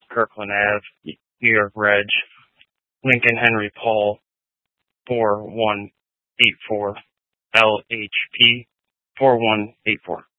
Kirkland Ave, New York Reg, Lincoln Henry Paul, 4184, LHP 4184.